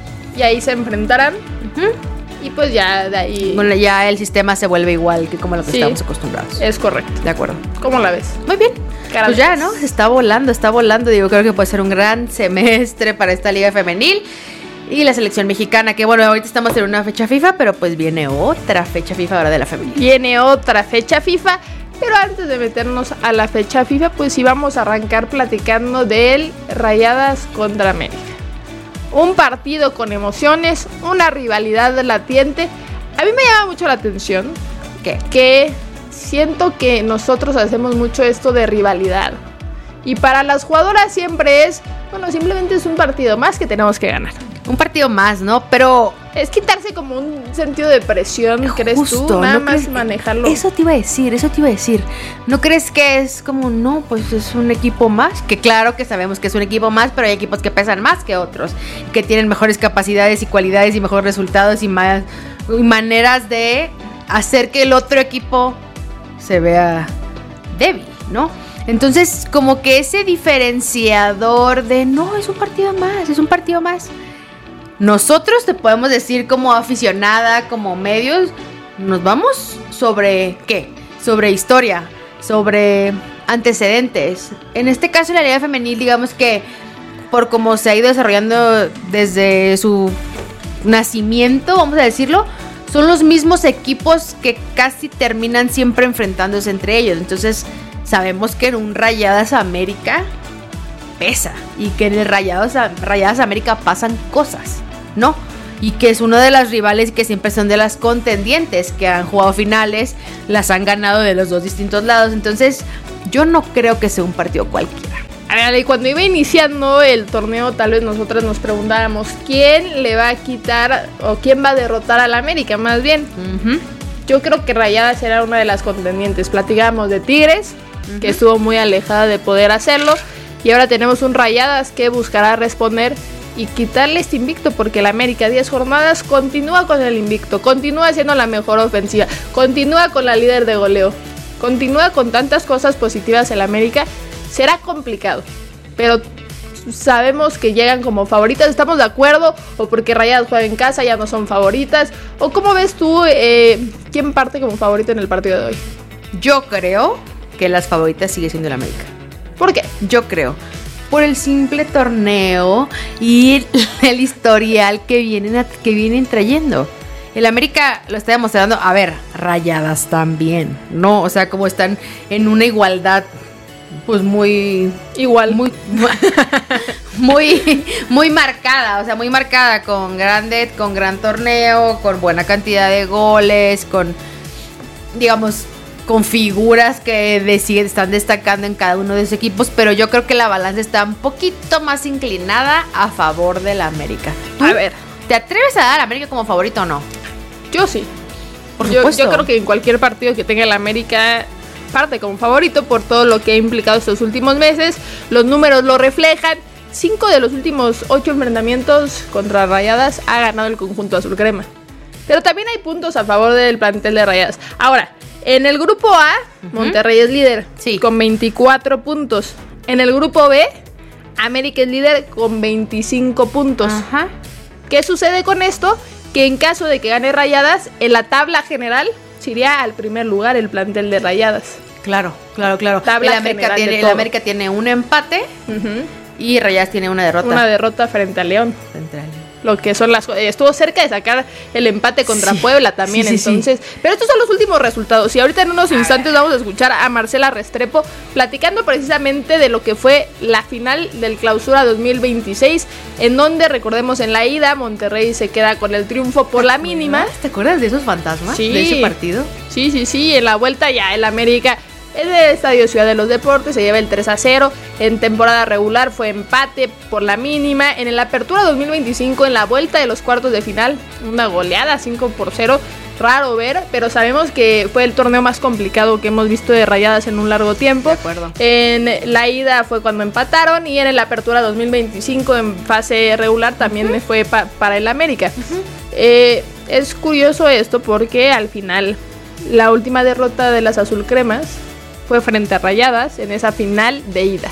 Y ahí se enfrentarán. ujú. Y pues ya de ahí. Bueno, ya el sistema se vuelve igual que como lo que Sí. estábamos acostumbrados. Es correcto. De acuerdo. ¿Cómo la ves? Muy bien. Cara Pues de ya, pez. ¿no? Se está volando, está volando. Digo, creo que puede ser un gran semestre para esta liga femenil. Y la selección mexicana, que bueno, ahorita estamos en una fecha FIFA, pero pues viene otra fecha FIFA ahora de la femenil. Viene otra fecha FIFA. Pero antes de meternos a la fecha FIFA, pues sí vamos a arrancar platicando del Rayadas contra América. Un partido con emociones, una rivalidad latiente. A mí me llama mucho la atención ¿Qué? que siento que nosotros hacemos mucho esto de rivalidad. Y para las jugadoras siempre es, bueno, simplemente es un partido más que tenemos que ganar. Un partido más, ¿no? Pero Es quitarse como un sentido de presión, ¿crees justo, tú? Nada ¿no más crees? manejarlo. Eso te iba a decir, eso te iba a decir. ¿No crees que es como, no, pues es un equipo más? Que claro que sabemos que es un equipo más, pero hay equipos que pesan más que otros, que tienen mejores capacidades y cualidades y mejores resultados y más y maneras de hacer que el otro equipo se vea débil, ¿no? Entonces, como que ese diferenciador de, no, es un partido más, es un partido más. Nosotros te podemos decir como aficionada, como medios, nos vamos sobre ¿qué? Sobre historia, sobre antecedentes. En este caso, la liga femenil, digamos que por cómo se ha ido desarrollando desde su nacimiento, vamos a decirlo, son los mismos equipos que casi terminan siempre enfrentándose entre ellos. Entonces sabemos que en un Rayadas América pesa y que en el Rayados, Rayadas América pasan cosas, ¿no? Y que es uno de los rivales que siempre son de las contendientes, que han jugado finales, las han ganado de los dos distintos lados. Entonces yo no creo que sea un partido cualquiera. A ver, y cuando iba iniciando el torneo, tal vez nosotras nos preguntábamos quién le va a quitar o quién va a derrotar al América, más bien. Uh-huh. Yo creo que Rayadas era una de las contendientes. Platicábamos de Tigres, uh-huh, que estuvo muy alejada de poder hacerlo, y ahora tenemos un Rayadas que buscará responder y quitarle este invicto, porque el América diez jornadas continúa con el invicto, continúa siendo la mejor ofensiva, continúa con la líder de goleo, continúa con tantas cosas positivas el América. Será complicado, pero sabemos que llegan como favoritas. ¿Estamos de acuerdo? ¿O porque Rayadas juega en casa ya no son favoritas? ¿O cómo ves tú eh, quién parte como favorito en el partido de hoy? Yo creo que las favoritas sigue siendo el América. ¿Por qué? Yo creo por el simple torneo y el historial que vienen, que vienen trayendo. El América lo está demostrando. A ver, Rayadas también, ¿no? O sea, como están en una igualdad, pues muy igual, muy muy muy marcada, o sea, muy marcada, con grande, con gran torneo, con buena cantidad de goles, con, digamos, con figuras que de, están destacando en cada uno de sus equipos, pero yo creo que la balanza está un poquito más inclinada a favor del América. ¿Tú? A ver, ¿te atreves a dar a América como favorito o no? Yo sí. Por yo, supuesto. Yo creo que en cualquier partido que tenga el América parte como favorito por todo lo que ha implicado estos últimos meses. Los números lo reflejan. Cinco de los últimos ocho enfrentamientos contra Rayadas ha ganado el conjunto azul crema. Pero también hay puntos a favor del plantel de Rayadas. Ahora, en el grupo A, uh-huh, Monterrey es líder, sí, con veinticuatro puntos. En el grupo B, América es líder con veinticinco puntos. Ajá. ¿Qué sucede con esto? Que en caso de que gane Rayadas, en la tabla general se iría al primer lugar el plantel de Rayadas. Claro, claro, claro. Tabla el, América tiene, el América tiene un empate, uh-huh, y Rayadas tiene una derrota. Una derrota frente a León. Frente a León. Lo que son las estuvo cerca de sacar el empate contra, sí, Puebla también, sí, sí, entonces, sí. Pero estos son los últimos resultados. Y ahorita en unos instantes vamos a escuchar a Marcela Restrepo platicando precisamente de lo que fue la final del Clausura dos mil veintiséis, en donde, recordemos, en la ida Monterrey se queda con el triunfo por la mínima. ¿Te acuerdas de esos fantasmas? Sí. De ese partido. Sí, sí, sí. En la vuelta ya el América, en el Estadio Ciudad de los Deportes, se lleva el tres a cero. En temporada regular fue empate por la mínima. En la apertura dos mil veinticinco, en la vuelta de los cuartos de final, una goleada cinco por cero. Raro ver, pero sabemos que fue el torneo más complicado que hemos visto de Rayadas en un largo tiempo. De acuerdo. En la ida fue cuando empataron, y en la apertura dos mil veinticinco en fase regular también, uh-huh, fue pa- para el América. Uh-huh. Eh, es curioso esto porque al final la última derrota de las azul cremas fue frente a Rayadas en esa final de ida.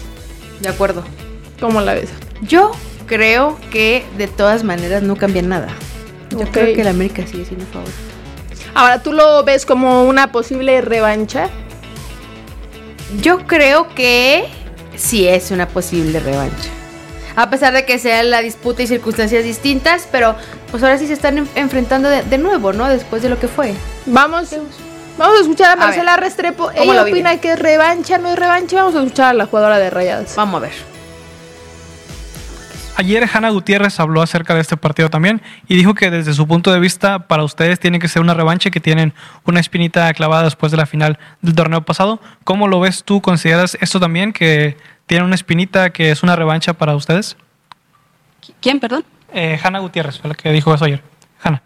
De acuerdo. ¿Cómo la ves? Yo creo que de todas maneras no cambia nada. Yo okay. creo que el América sigue siendo favorito. Ahora, ¿tú lo ves como una posible revancha? Yo creo que sí es una posible revancha. A pesar de que sea la disputa y circunstancias distintas, pero pues ahora sí se están en- enfrentando de, de nuevo, ¿no? Después de lo que fue. Vamos... Vamos a escuchar a Marcela a Restrepo. Ella opina vive? que es revancha, no es revancha. Vamos a escuchar a la jugadora de Rayadas. Vamos a ver. Ayer Hanna Gutiérrez habló acerca de este partido también y dijo que desde su punto de vista para ustedes tiene que ser una revancha, que tienen una espinita clavada después de la final del torneo pasado. ¿Cómo lo ves tú? ¿Consideras esto también, que tienen una espinita, que es una revancha para ustedes? ¿Quién, perdón? Eh, Hanna Gutiérrez fue la que dijo eso ayer. Hanna.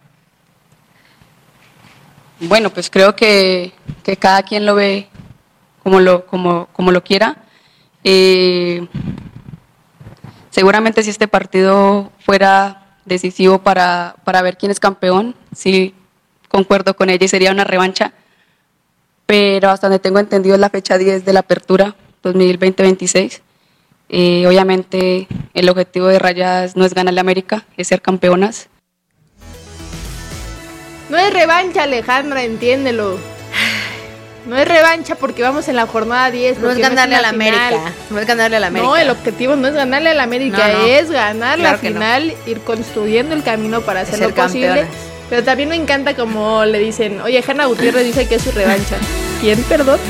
Bueno, pues creo que, que cada quien lo ve como lo, como, como lo quiera. Eh, seguramente si este partido fuera decisivo para, para ver quién es campeón, sí concuerdo con ella y sería una revancha. Pero hasta donde tengo entendido es la fecha diez de la apertura dos mil veinte veintiséis. Eh, obviamente el objetivo de Rayadas no es ganarle a América, es ser campeonas. No es revancha, Alejandra, entiéndelo. No es revancha porque vamos en la jornada diez. No es ganarle a la América. No es ganarle a la América. No, el objetivo no es ganarle a la América, no, no. es ganar Claro la final, no. Ir construyendo el camino para hacerlo ser posible. Campeonas. Pero también me encanta como le dicen, oye, Hanna Gutiérrez dice que es su revancha. ¿Quién, perdón?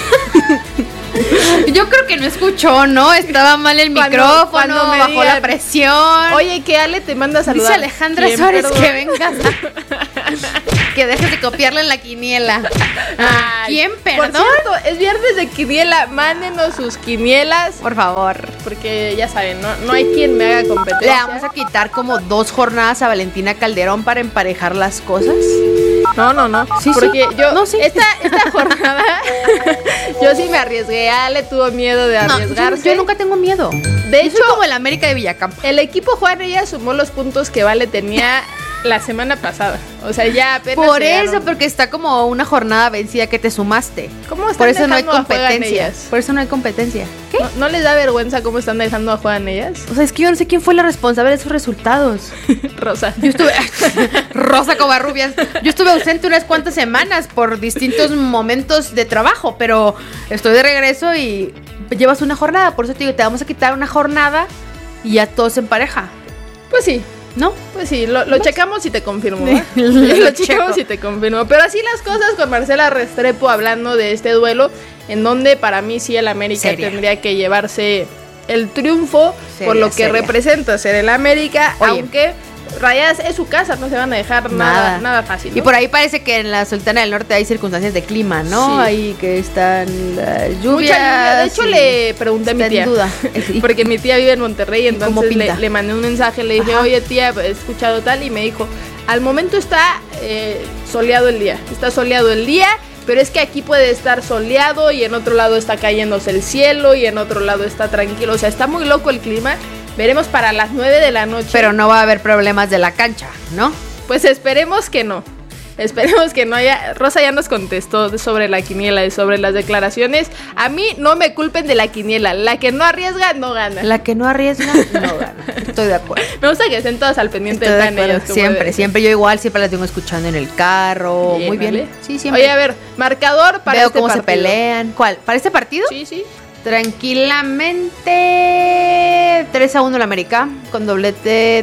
Yo creo que no escuchó, ¿no? Estaba mal el cuando, micrófono, cuando me bajó digan, la presión. Oye, que Ale te manda a saludar. Dice Alejandra Suárez perdón? que vengas a... que dejes de copiarle en la quiniela. Ah, ¿quién, perdón? Por cierto, es viernes de quiniela. Mándenos sus quinielas. Por favor. Porque ya saben, no, no hay quien me haga competencia. Le vamos a quitar como dos jornadas a Valentina Calderón para emparejar las cosas. No, no, no. Sí, porque sí. yo, no, sí. esta, esta jornada, yo sí me arriesgué. Ale tuvo miedo de arriesgarse. No, yo, yo nunca tengo miedo. De yo hecho, soy como el América de Villacampa. El equipo Juan ella sumó los puntos que Vale tenía la semana pasada. O sea, ya apenas Por llegaron. eso, porque está como una jornada vencida que te sumaste. ¿Cómo están Por eso no hay dejando a Juan competencia. ellas? Por eso no hay competencia. ¿Qué? ¿No, ¿No les da vergüenza cómo están dejando a Juan ellas? O sea, es que yo no sé quién fue la responsable de esos resultados. Rosa. Yo estuve... Rosa Covarrubias. Yo estuve ausente unas cuantas semanas por distintos momentos de trabajo, pero estoy de regreso y llevas una jornada. Por eso te digo, te vamos a quitar una jornada y ya todos en pareja. Pues sí. ¿No? Pues sí, lo, lo checamos y te confirmo. ¿eh? lo, lo checamos y te confirmo. Pero así las cosas con Marcela Restrepo hablando de este duelo, en donde para mí sí el América seria. tendría que llevarse el triunfo seria, por lo que seria. representa ser el América, Oye. aunque Rayadas es su casa, no se van a dejar nada, nada, nada fácil, ¿no? Y por ahí parece que en la Sultana del Norte hay circunstancias de clima, ¿no? Sí. Ahí que están las lluvias. Mucha lluvia. De hecho, le pregunté a mi tía. En duda. Porque mi tía vive en Monterrey, entonces le, le mandé un mensaje, le dije, Ajá. oye tía, he escuchado tal, y me dijo, al momento está eh, soleado el día, está soleado el día, pero es que aquí puede estar soleado y en otro lado está cayéndose el cielo y en otro lado está tranquilo, o sea, está muy loco el clima. Veremos para las nueve de la noche. Pero no va a haber problemas de la cancha, ¿no? Pues esperemos que no. Esperemos que no haya... Rosa ya nos contestó sobre la quiniela y sobre las declaraciones. A mí no me culpen de la quiniela. La que no arriesga, no gana. La que no arriesga, no gana. Estoy de acuerdo. Me gusta que estén todas al pendiente Estoy de, de ellas. Siempre, siempre. Yo igual siempre las tengo escuchando en el carro. Bien, Muy bien. ¿Vale? Sí, siempre. Oye, a ver, marcador para Veo este cómo partido. se pelean. ¿Cuál? ¿Para este partido? Sí, sí. Tranquilamente tres a uno el América, con doblete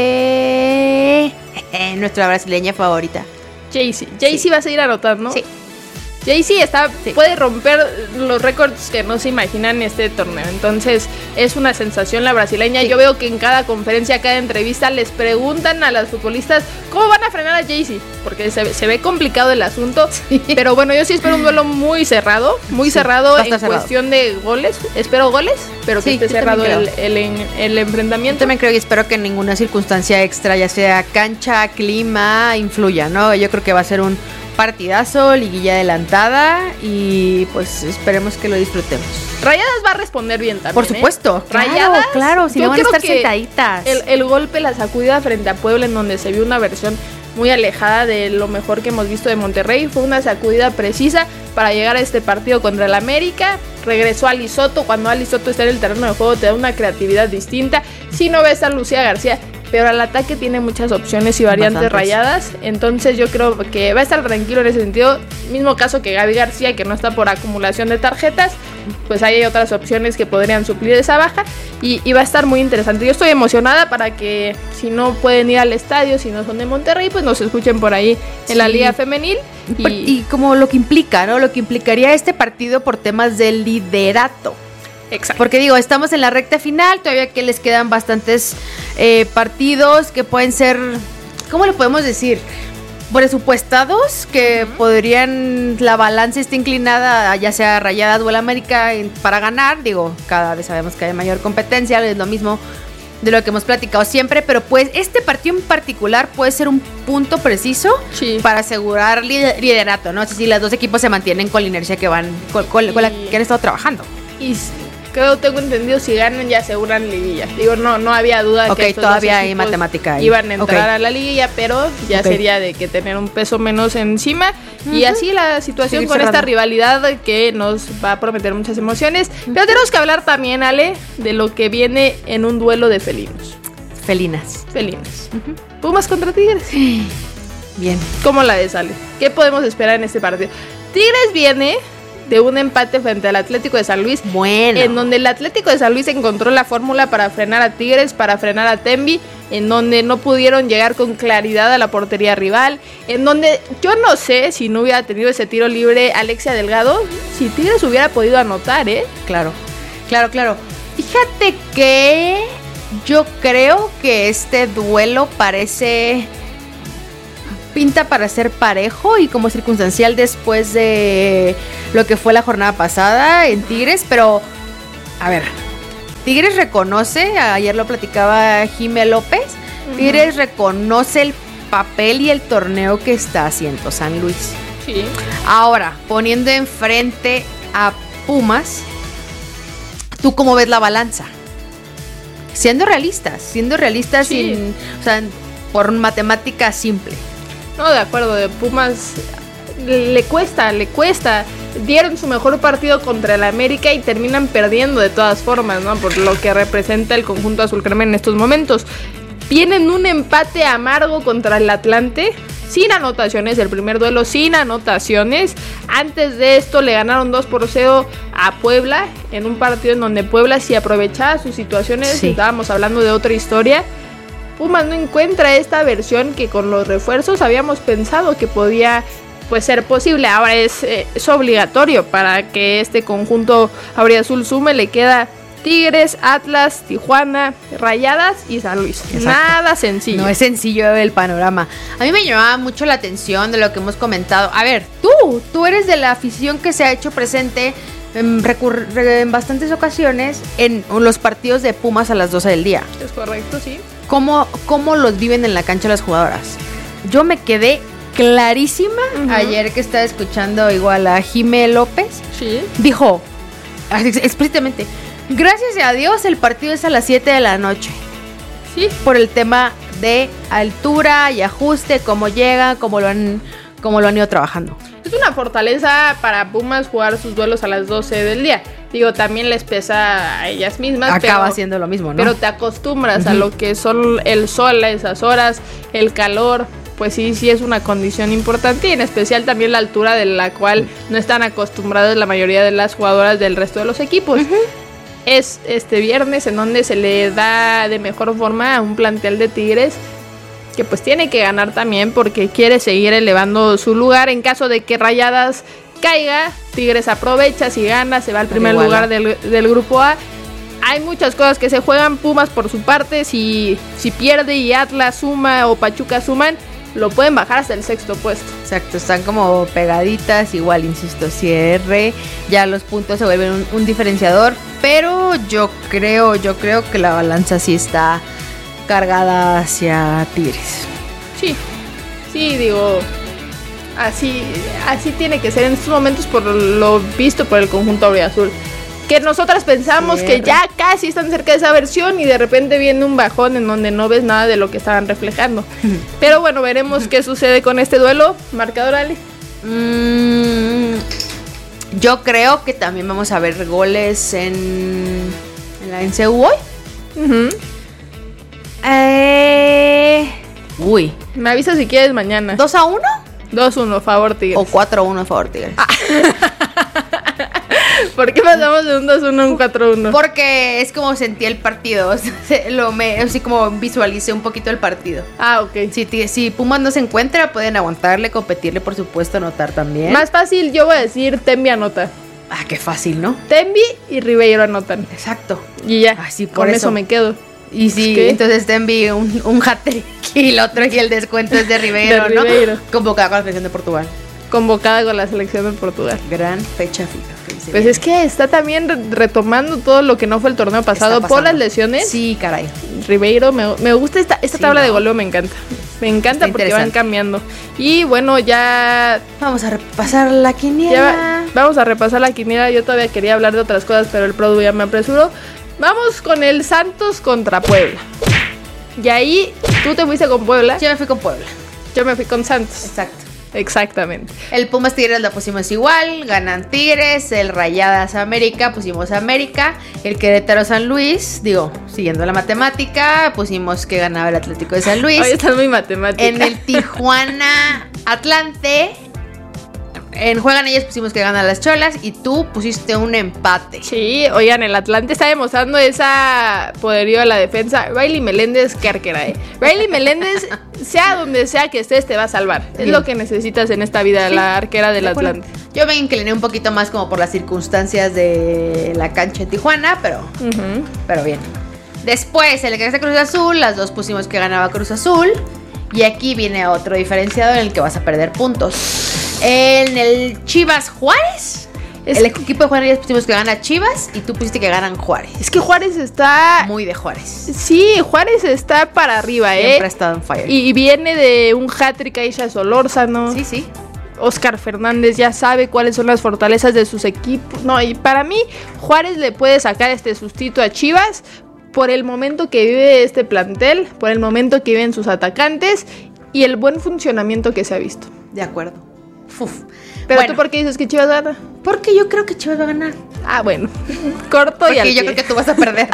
de nuestra brasileña favorita. Jaycee. Jaycee sí. va a seguir anotando. Sí. Jaycee está, sí. puede romper los récords que no se imaginan en este torneo. Entonces, es una sensación la brasileña. Sí. Yo veo que en cada conferencia, cada entrevista, les preguntan a las futbolistas cómo van a frenar a Jaycee. Porque se, se ve complicado el asunto. Sí. Pero bueno, yo sí espero un duelo muy cerrado. Muy sí, cerrado en cerrado. cuestión de goles. Espero goles, pero que sí, esté cerrado el, el, el, el enfrentamiento. Yo también creo y espero que ninguna circunstancia extra, ya sea cancha, clima, influya, ¿no? Yo creo que va a ser un partidazo, liguilla adelantada y pues esperemos que lo disfrutemos. Rayadas va a responder bien también. Por supuesto, ¿eh? Rayadas, claro, claro, si no van a estar sentaditas. El, el golpe, la sacudida frente a Puebla, en donde se vio una versión muy alejada de lo mejor que hemos visto de Monterrey, fue una sacudida precisa para llegar a este partido contra el América. Regresó a Ali Soto, cuando Ali Soto está en el terreno de juego te da una creatividad distinta. Si no ves a Lucía García, pero al ataque tiene muchas opciones y variantes Bastantes. rayadas, entonces yo creo que va a estar tranquilo en ese sentido. Mismo caso que Gaby García, que no está por acumulación de tarjetas, pues ahí hay otras opciones que podrían suplir esa baja y, y va a estar muy interesante. Yo estoy emocionada para que si no pueden ir al estadio, si no son de Monterrey, pues nos escuchen por ahí en sí. la Liga Femenil. Y, y como lo que implica, ¿no? Lo que implicaría este partido por temas del liderato. Exacto. Porque digo, estamos en la recta final, todavía que les quedan bastantes eh, partidos que pueden ser, ¿cómo le podemos decir? Presupuestados, que uh-huh. podrían, la balanza esté inclinada, ya sea Rayadas o el América, para ganar. Digo, cada vez sabemos que hay mayor competencia, es lo mismo de lo que hemos platicado siempre, pero pues este partido en particular puede ser un punto preciso sí. para asegurar liderato, ¿no? Si los dos equipos se mantienen con la inercia que van, con, con, con la que han estado trabajando. Y creo, tengo entendido, si ganan ya aseguran liguilla. Digo, no no había duda okay, que estos todavía dos hay matemática ahí. iban a entrar okay. a la liguilla, pero ya okay. sería de que tener un peso menos encima. Uh-huh. Y así la situación Seguir con cerrando. esta rivalidad que nos va a prometer muchas emociones. Uh-huh. Pero tenemos que hablar también, Ale, de lo que viene en un duelo de felinos. Felinas. Felinas. Uh-huh. Pumas contra Tigres. Bien. ¿Cómo la ves, Ale? ¿Qué podemos esperar en este partido? Tigres viene de un empate frente al Atlético de San Luis, bueno, en donde el Atlético de San Luis encontró la fórmula para frenar a Tigres, para frenar a Tembi, en donde no pudieron llegar con claridad a la portería rival, en donde yo no sé si no hubiera tenido ese tiro libre Alexia Delgado, si Tigres hubiera podido anotar, ¿eh? Claro, claro, claro. Fíjate que yo creo que este duelo parece... pinta para ser parejo y como circunstancial después de lo que fue la jornada pasada en Tigres, pero a ver, Tigres reconoce, ayer lo platicaba Jimé López, uh-huh. Tigres reconoce el papel y el torneo que está haciendo San Luis. Sí. Ahora, poniendo enfrente a Pumas, ¿tú cómo ves la balanza? Siendo realistas, siendo realistas sí. sin, o sea, por matemática simple. No, de acuerdo, de Pumas le cuesta, le cuesta. Dieron su mejor partido contra el América y terminan perdiendo de todas formas, ¿no? Por lo que representa el conjunto azul crema en estos momentos. Vienen un empate amargo contra el Atlante, sin anotaciones, el primer duelo sin anotaciones. Antes de esto le ganaron dos por cero a Puebla, en un partido en donde Puebla sí aprovechaba sus situaciones, sí. Estábamos hablando de otra historia. Pumas no encuentra esta versión que con los refuerzos habíamos pensado que podía pues ser posible. Ahora es, eh, es obligatorio para que este conjunto auriazul sume. Le queda Tigres, Atlas, Tijuana, Rayadas y San Luis. Exacto. Nada sencillo. No es sencillo el panorama. A mí me llamaba mucho la atención de lo que hemos comentado. A ver, tú, tú eres de la afición que se ha hecho presente en, recurr- en bastantes ocasiones en los partidos de Pumas a las doce del día. Es correcto, sí. ¿Cómo, cómo los viven en la cancha las jugadoras? Yo me quedé clarísima uh-huh. ayer que estaba escuchando igual a Jimé López. Sí. Dijo explícitamente, gracias a Dios el partido es a las siete de la noche. Sí. Por el tema de altura y ajuste, cómo llega, cómo lo han, cómo lo han ido trabajando. Es una fortaleza para Pumas jugar sus duelos a las doce del día. Digo, también les pesa a ellas mismas. Acaba pero, siendo lo mismo, ¿no? Pero te acostumbras uh-huh. a lo que son el sol a esas horas, el calor. Pues sí, sí es una condición importante y en especial también la altura de la cual no están acostumbradas la mayoría de las jugadoras del resto de los equipos. Uh-huh. Es este viernes en donde se le da de mejor forma a un plantel de Tigres que pues tiene que ganar también porque quiere seguir elevando su lugar. En caso de que Rayadas caiga, Tigres aprovecha, si gana se va al primer lugar del, del grupo A. Hay muchas cosas que se juegan. Pumas por su parte, si, si pierde y Atlas suma o Pachuca suman, lo pueden bajar hasta el sexto puesto. Exacto, están como pegaditas, igual, insisto, cierre, ya los puntos se vuelven un, un diferenciador, pero yo creo, yo creo que la balanza sí está cargada hacia Tigres. Sí, sí, digo, así, así tiene que ser en estos momentos por lo visto por el conjunto auriazul. Que nosotras pensamos Cierra. que ya casi están cerca de esa versión y de repente viene un bajón en donde no ves nada de lo que estaban reflejando. Pero bueno, veremos qué sucede con este duelo. ¿Marcador, Ale? Mm, yo creo que también vamos a ver goles en, en la en C U hoy. Uh-huh. Eh, uy. Me avisas si quieres mañana. ¿dos a uno? dos a uno, favor Tigres. O cuatro a uno, favor Tigres. Ah. ¿Por qué pasamos de un dos a uno a un cuatro a uno? Porque es como sentí el partido. O sea, lo me, así como visualicé un poquito el partido. Ah, ok. Si, si Pumas no se encuentra, pueden aguantarle, competirle, por supuesto, anotar también. Más fácil, yo voy a decir Tembi anota. Ah, qué fácil, ¿no? Tembi y Ribeiro anotan. Exacto. Y ya, ah, sí, por con eso. eso me quedo. Y sí, ¿Qué? entonces Tembi un, un hat-trick y el otro y el descuento es de Ribeiro, de Ribeiro. ¿no? Convocada con la selección de Portugal. Convocada con la selección de Portugal. Gran fecha fija. Pues bien. Es que está también retomando todo lo que no fue el torneo pasado por las lesiones. Sí, caray. Ribeiro, me, me gusta esta, esta sí, tabla no. de goleo, me encanta. Me encanta porque van cambiando. Y bueno, ya... Vamos a repasar la quiniela. Ya, vamos a repasar la quiniela. Yo todavía quería hablar de otras cosas, pero el Produ ya me apresuró. Vamos con el Santos contra Puebla. Y ahí, ¿tú te fuiste con Puebla? Yo me fui con Puebla. Yo me fui con Santos. Exacto. Exactamente. El Pumas Tigres lo pusimos igual, ganan Tigres. El Rayadas América, pusimos América. El Querétaro San Luis, digo, siguiendo la matemática, pusimos que ganaba el Atlético de San Luis. Hoy estás muy matemática. En el Tijuana Atlante, En Juegan Ellas pusimos que ganan las Cholas y tú pusiste un empate. Sí, oigan, el Atlante está demostrando esa poderío de la defensa. Riley Meléndez, qué arquera, ¿eh? Riley Meléndez, sea donde sea que estés, te va a salvar. Es Bien. lo que necesitas en esta vida, Sí, la arquera del de acuerdo. Atlante. Yo me incliné un poquito más como por las circunstancias de la cancha de Tijuana, pero, Uh-huh. pero bien. Después, el que Cruz Azul, las dos pusimos que ganaba Cruz Azul. Y aquí viene otro diferenciado en el que vas a perder puntos. En el Chivas Juárez, Es el que- equipo de Juárez pusimos que gana Chivas y tú pusiste que ganan Juárez. Es que Juárez está... Muy de Juárez. Sí, Juárez está para arriba, ¿eh? Siempre ha estado en fire. Y, y viene de un hat-trick Aisha Solórzano. Sí, sí. Oscar Fernández ya sabe cuáles son las fortalezas de sus equipos. No, y para mí, Juárez le puede sacar este sustito a Chivas por el momento que vive este plantel, por el momento que viven sus atacantes y el buen funcionamiento que se ha visto. De acuerdo. Uf. Pero Bueno. tú, ¿por qué dices que Chivas gana? Porque yo creo que Chivas va a ganar. Ah, bueno. Corto y al Porque yo pie. creo que tú vas a perder.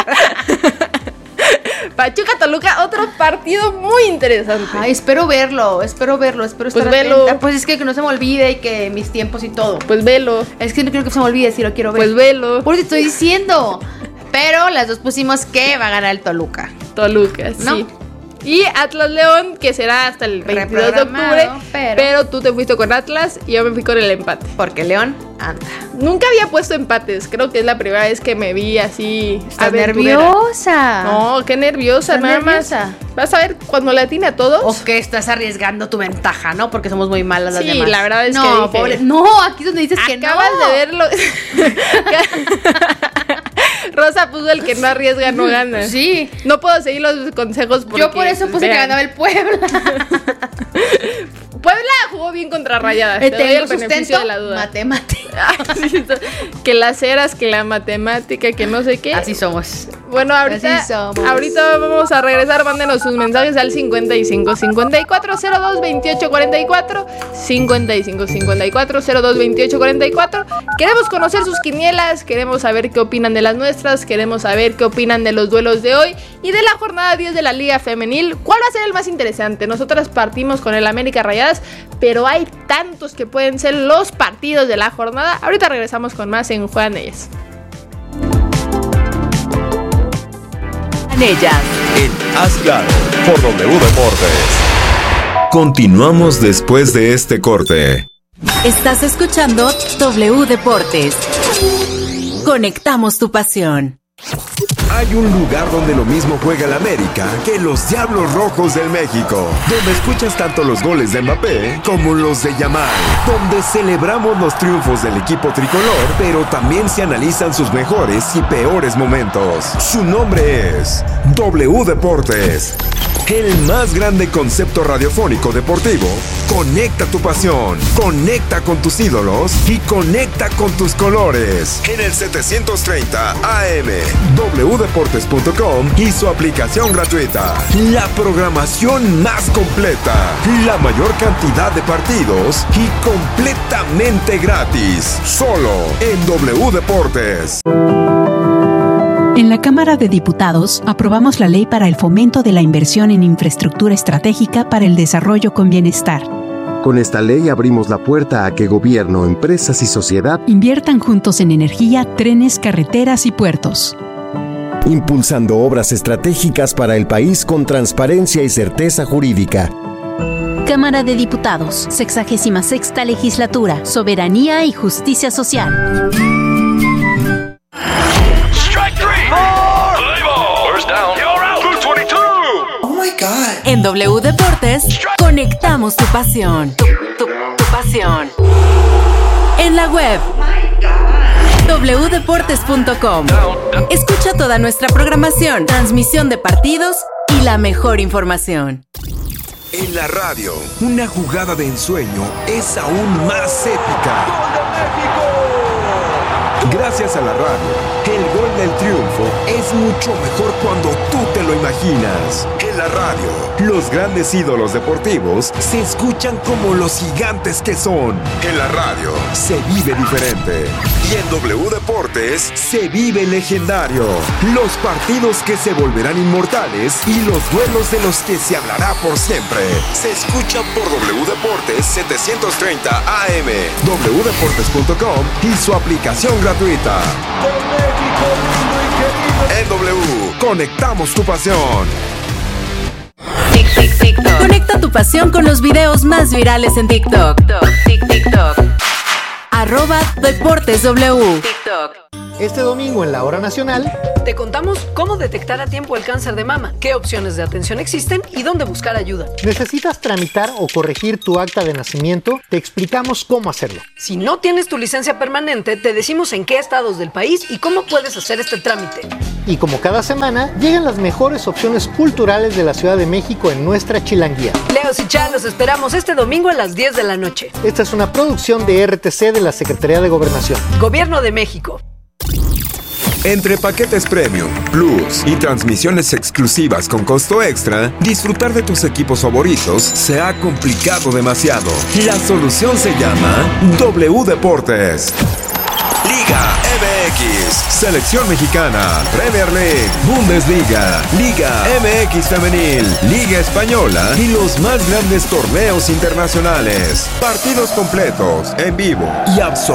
Pachuca Toluca, otro partido muy interesante. Ay, espero verlo, espero verlo, espero Pues estar velo. atenta. Pues es que, que no se me olvide y que mis tiempos y todo. Pues velo. Es que no quiero que se me olvide si lo quiero ver. Pues velo. Por eso te estoy diciendo. Pero las dos pusimos que va a ganar el Toluca. Toluca, ¿No? sí. Y Atlas León, que será hasta el veintidós de Reprogramado, octubre. pero- Pero... tú te fuiste con Atlas y yo me fui con el empate. Porque León anda. Nunca había puesto empates. Creo que es la primera vez que me vi así. Estás aventurera. nerviosa. No, qué nerviosa, Estás nada nerviosa. más. Vas a ver cuando le atine a todos. O que estás arriesgando tu ventaja, ¿no? Porque somos muy malas las Sí, demás. la verdad es no, que dije- pobre. No, aquí es donde dices que no. Acabas de verlo. Rosa puso el que no arriesga, no gana. Sí. No puedo seguir los consejos porque... Yo por eso puse que vean. ganaba el Puebla. Puebla jugó bien contra Rayadas. Eh, Te doy Tengo el beneficio sustento de la duda. matemático. Ay, sí, eso. Que las eras, que la matemática, que no sé qué. Así somos. Bueno, ahorita, Así somos. ahorita vamos a regresar. Mándenos sus mensajes al cincuenta y cinco cincuenta y cuatro cero dos veintiocho cuarenta y cuatro. cincuenta y cinco cincuenta y cuatro cero dos veintiocho cuarenta y cuatro. Queremos conocer sus quinielas. Queremos saber qué opinan de las nuestras. Queremos saber qué opinan de los duelos de hoy y de la jornada diez de la Liga Femenil. ¿Cuál va a ser el más interesante? Nosotras partimos con el América Rayadas, pero hay tantos que pueden ser los partidos de la jornada. Ahorita regresamos con más en Juegan Ellas. Ellas. En Haz Claro, por W Deportes. Continuamos después de este corte. Estás escuchando W Deportes. Conectamos tu pasión. Hay un lugar donde lo mismo juega el América que los Diablos Rojos del México, donde escuchas tanto los goles de Mbappé como los de Yamal, donde celebramos los triunfos del equipo tricolor, pero también se analizan sus mejores y peores momentos. Su nombre es W Deportes. El más grande concepto radiofónico deportivo. Conecta tu pasión, conecta con tus ídolos y conecta con tus colores. En el setecientos treinta A M, w deportes punto com y su aplicación gratuita. La programación más completa, la mayor cantidad de partidos y completamente gratis. Solo en W Deportes. En la Cámara de Diputados aprobamos la Ley para el Fomento de la Inversión en Infraestructura Estratégica para el Desarrollo con Bienestar. Con esta ley abrimos la puerta a que gobierno, empresas y sociedad Inviertan juntos en energía, trenes, carreteras y puertos. impulsando obras estratégicas para el país con transparencia y certeza jurídica. Cámara de Diputados, sexagésima sexta Legislatura, Soberanía y Justicia Social. En W Deportes, conectamos tu pasión. Tu, tu, tu pasión. En la web, w deportes punto com. Escucha toda nuestra programación, transmisión de partidos y la mejor información. En la radio, una jugada de ensueño es aún más épica. Gracias a la radio, el gol del triunfo es mucho mejor cuando tú te lo imaginas. El En la radio, los grandes ídolos deportivos se escuchan como los gigantes que son. En la radio, se vive diferente. Y en W Deportes, se vive legendario. Los partidos que se volverán inmortales y los duelos de los que se hablará por siempre. Se escuchan por W Deportes setecientos treinta A M, w deportes punto com y su aplicación gratuita. En W, conectamos tu pasión. Conecta tu pasión con los videos más virales en TikTok. TikTok. Arroba Deportes W. Este domingo en la Hora Nacional te contamos cómo detectar a tiempo el cáncer de mama, qué opciones de atención existen y dónde buscar ayuda. ¿Necesitas tramitar o corregir tu acta de nacimiento? Te explicamos cómo hacerlo. Si no tienes tu licencia permanente, te decimos en qué estados del país y cómo puedes hacer este trámite. Y como cada semana, llegan las mejores opciones culturales de la Ciudad de México en nuestra Chilanguía. Leos y Chá, los esperamos este domingo a las diez de la noche. Esta es una producción de R T C de la Secretaría de Gobernación. Gobierno de México. Entre paquetes Premium, Plus y transmisiones exclusivas con costo extra, disfrutar de tus equipos favoritos se ha complicado demasiado. La solución se llama W Deportes. Liga M X, Selección Mexicana, Premier League, Bundesliga, Liga M X Femenil, Liga Española y los más grandes torneos internacionales. Partidos completos, en vivo y absolutamente